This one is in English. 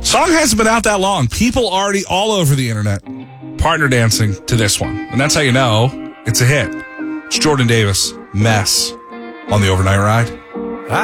Song hasn't been out that long. People already all over the internet partner dancing to this one. And that's how you know it's a hit. It's Jordan Davis, Mess, on the Overnight Ride.